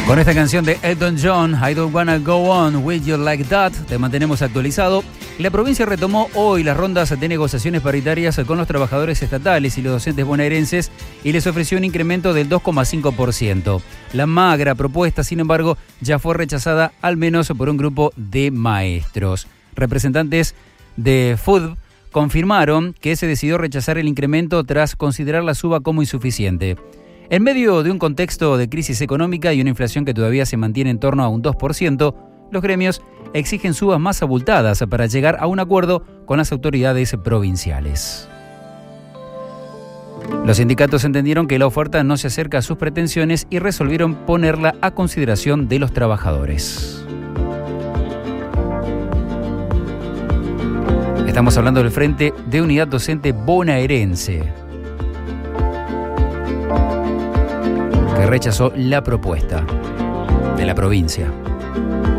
Con esta canción de Elton John, I Don't Wanna Go On With You Like That, te mantenemos actualizado. La provincia retomó hoy las rondas de negociaciones paritarias con los trabajadores estatales y los docentes bonaerenses y les ofreció un incremento del 2,5%. La magra propuesta, sin embargo, ya fue rechazada al menos por un grupo de maestros. Representantes de FUDB confirmaron que se decidió rechazar el incremento tras considerar la suba como insuficiente. En medio de un contexto de crisis económica y una inflación que todavía se mantiene en torno a un 2%, los gremios exigen subas más abultadas para llegar a un acuerdo con las autoridades provinciales. Los sindicatos entendieron que la oferta no se acerca a sus pretensiones y resolvieron ponerla a consideración de los trabajadores. Estamos hablando del Frente de Unidad Docente Bonaerense, que rechazó la propuesta de la provincia.